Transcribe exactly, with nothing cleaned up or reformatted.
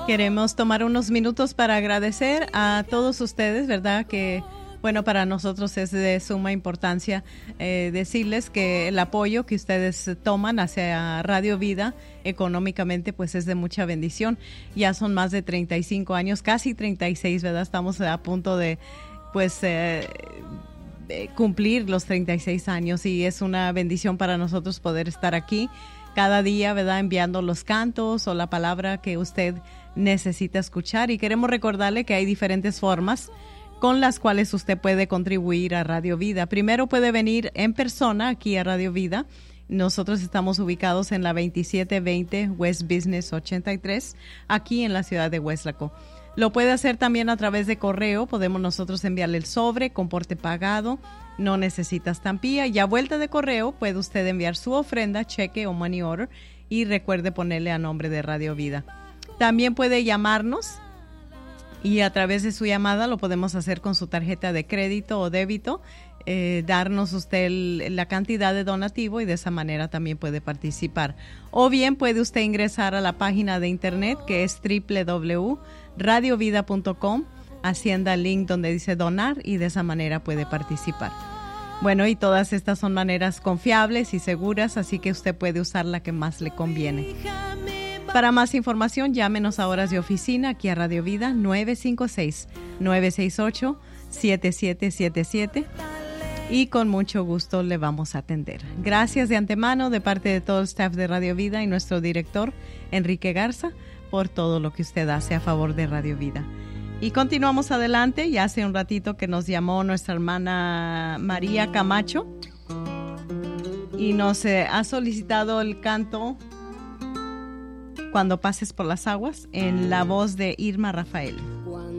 Queremos tomar unos minutos para agradecer a todos ustedes, ¿verdad? Que, bueno, para nosotros es de suma importancia eh, decirles que el apoyo que ustedes toman hacia Radio Vida económicamente, pues es de mucha bendición. Ya son más de treinta y cinco años, casi treinta y seis, ¿verdad? Estamos a punto de, pues, eh, cumplir los treinta y seis años y es una bendición para nosotros poder estar aquí cada día, ¿verdad? Enviando los cantos o la palabra que usted necesita escuchar. Y queremos recordarle que hay diferentes formas con las cuales usted puede contribuir a Radio Vida. Primero puede venir en persona aquí a Radio Vida. Nosotros estamos ubicados en la veintisiete veinte West Business ochenta y tres, aquí en la ciudad de Weslaco. Lo puede hacer también a través de correo. Podemos nosotros enviarle el sobre con porte pagado. No necesita estampilla. Y a vuelta de correo puede usted enviar su ofrenda, cheque o money order. Y recuerde ponerle a nombre de Radio Vida. También puede llamarnos. Y a través de su llamada lo podemos hacer con su tarjeta de crédito o débito. Eh, darnos usted el, la cantidad de donativo y de esa manera también puede participar. O bien puede usted ingresar a la página de internet que es doble u doble u doble u punto radio vida punto com, haciendo el link donde dice donar y de esa manera puede participar. Bueno, y todas estas son maneras confiables y seguras, así que usted puede usar la que más le conviene. Para más información, llámenos a horas de oficina aquí a Radio Vida nueve cinco seis, nueve seis ocho, siete siete siete siete y con mucho gusto le vamos a atender. Gracias de antemano de parte de todo el staff de Radio Vida y nuestro director Enrique Garza por todo lo que usted hace a favor de Radio Vida. Y continuamos adelante. Ya hace un ratito que nos llamó nuestra hermana María Camacho y nos eh, ha solicitado el canto Cuando pases por las aguas en la voz de Irma Rafael.